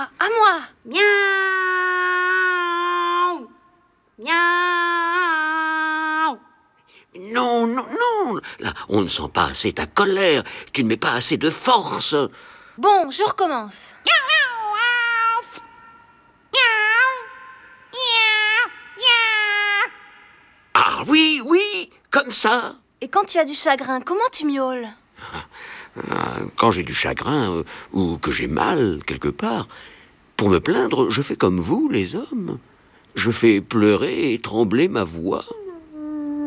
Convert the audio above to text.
À moi. Miaou. Miaou. Non, non, non. Là, on ne sent pas assez ta colère. Tu ne mets pas assez de force. Bon, je recommence. Ah oui, oui, comme ça. Et quand tu as du chagrin, comment tu miaules? Quand j'ai du chagrin ou que j'ai mal quelque part, pour me plaindre, je fais comme vous, les hommes. Je fais pleurer et trembler ma voix.